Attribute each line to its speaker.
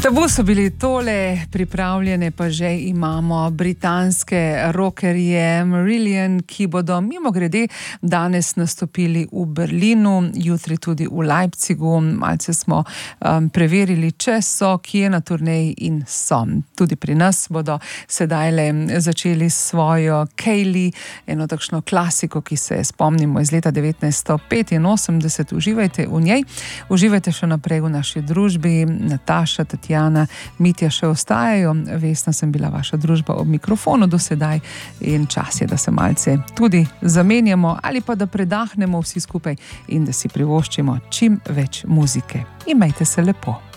Speaker 1: Tabu so bili tole, pripravljene pa že imamo britanske rockerje Marillion, ki bodo mimogrede danes nastopili v Berlinu, jutri tudi v Leipzigu. Malce smo preverili, če so, kje na turneji in so. Tudi pri nas bodo sedajle začeli svojo Kaylee, eno takšno klasiko, ki se spomnimo iz leta 1985. Uživajte v njej, uživajte še naprej v naši družbi. Nataša, Tatjana, Mitja še ostajajo. Vesna sem bila vaša družba ob mikrofonu do sedaj in čas je, da se malce tudi zamenjamo ali pa da predahnemo vsi skupaj in da si privoščimo čim več muzike. Imejte se lepo.